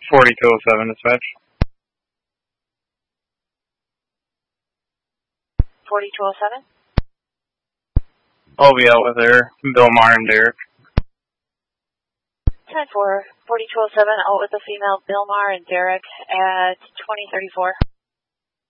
4207 dispatch. 4207? I'll be out with her, Bilmar and Derek. 10-4, 4207, out with the female Bilmar and Derek at 2034.